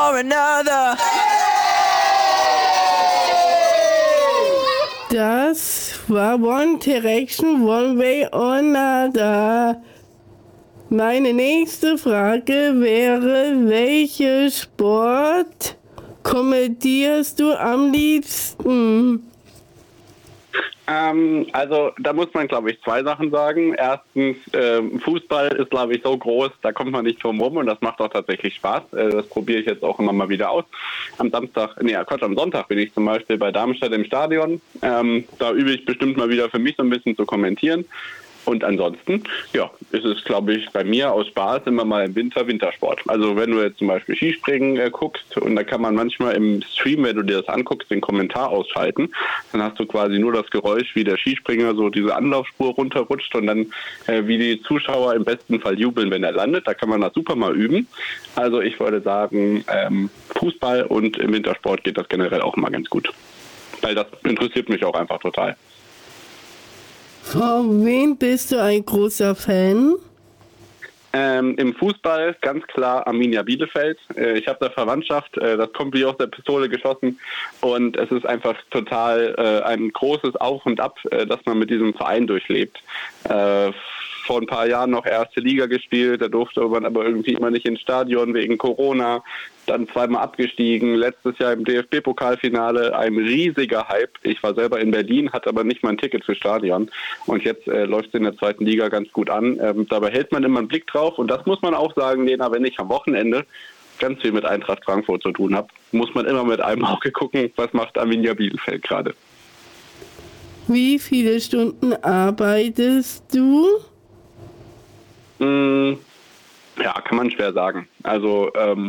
or another. Das war One Direction, One Way or Another. Meine nächste Frage wäre, welchen Sport kommentierst du am liebsten? Also da muss man, glaube ich, zwei Sachen sagen. Erstens, Fußball ist, glaube ich, so groß, da kommt man nicht drum rum und das macht auch tatsächlich Spaß. Das probiere ich jetzt auch immer mal wieder aus. Am Sonntag bin ich zum Beispiel bei Darmstadt im Stadion. Da übe ich bestimmt mal wieder für mich so ein bisschen zu kommentieren. Und ansonsten, ja, ist es, glaube ich, bei mir aus Spaß immer mal im Wintersport. Also wenn du jetzt zum Beispiel Skispringen guckst und da kann man manchmal im Stream, wenn du dir das anguckst, den Kommentar ausschalten, dann hast du quasi nur das Geräusch, wie der Skispringer so diese Anlaufspur runterrutscht und dann wie die Zuschauer im besten Fall jubeln, wenn er landet. Da kann man das super mal üben. Also ich würde sagen, Fußball und im Wintersport geht das generell auch mal ganz gut. Weil das interessiert mich auch einfach total. Von wem bist du ein großer Fan? Im Fußball ganz klar Arminia Bielefeld. Ich habe da Verwandtschaft, das kommt wie aus der Pistole geschossen und es ist einfach total ein großes Auf und Ab, das man mit diesem Verein durchlebt. Vor ein paar Jahren noch erste Liga gespielt, da durfte man aber irgendwie immer nicht ins Stadion wegen Corona, dann zweimal abgestiegen, letztes Jahr im DFB-Pokalfinale ein riesiger Hype. Ich war selber in Berlin, hatte aber nicht mal ein Ticket fürs Stadion und jetzt läuft es in der zweiten Liga ganz gut an. Dabei hält man immer einen Blick drauf und das muss man auch sagen, Lena, wenn ich am Wochenende ganz viel mit Eintracht Frankfurt zu tun habe, muss man immer mit einem Auge gucken, was macht Arminia Bielefeld gerade. Wie viele Stunden arbeitest du? Ja, kann man schwer sagen. Also,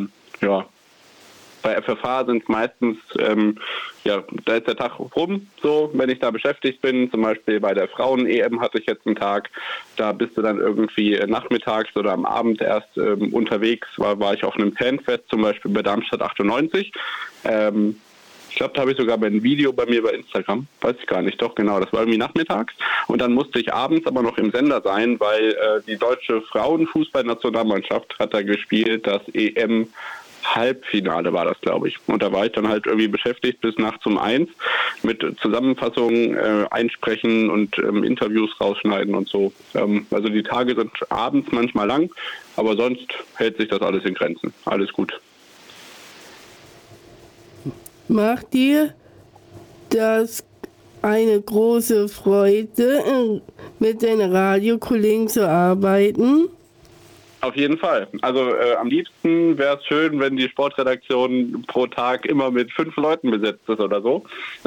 bei FFH sind es meistens, da ist der Tag rum, so, wenn ich da beschäftigt bin. Zum Beispiel bei der Frauen-EM hatte ich jetzt einen Tag, da bist du dann irgendwie nachmittags oder am Abend erst unterwegs. War ich auf einem Fanfest, zum Beispiel bei Darmstadt 98. Ich glaube, da habe ich sogar ein Video bei mir bei Instagram. Weiß ich gar nicht. Doch, genau. Das war irgendwie nachmittags. Und dann musste ich abends aber noch im Sender sein, weil die deutsche Frauenfußballnationalmannschaft hat da gespielt. Das EM-Halbfinale war das, glaube ich. Und da war ich dann halt irgendwie beschäftigt bis nachts um 1 mit Zusammenfassungen einsprechen und Interviews rausschneiden und so. Also die Tage sind abends manchmal lang, aber sonst hält sich das alles in Grenzen. Alles gut. Macht dir das eine große Freude, mit deinen Radiokollegen zu arbeiten? Auf jeden Fall. Also am liebsten wäre es schön, wenn die Sportredaktion pro Tag immer mit 5 Leuten besetzt ist oder so.